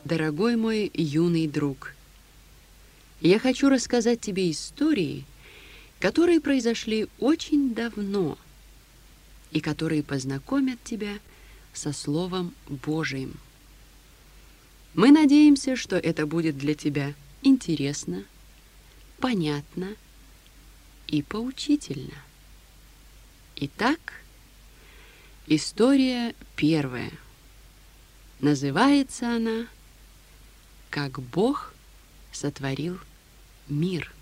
Дорогой мой юный друг, я хочу рассказать тебе истории, которые произошли очень давно и которые познакомят тебя со Словом Божиим. Мы надеемся, что это будет для тебя интересно, понятно и поучительно. Итак, история первая. Называется она «Как Бог сотворил мир».